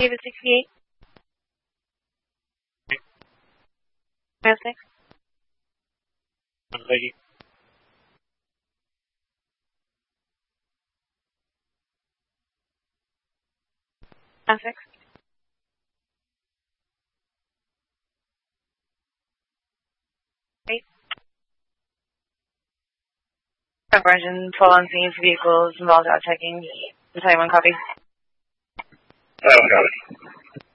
David 68. Mass 6. Lady. Mass 6. Great. Conversion, full on scene for vehicles involved out checking. The Taiwan copy. Got it.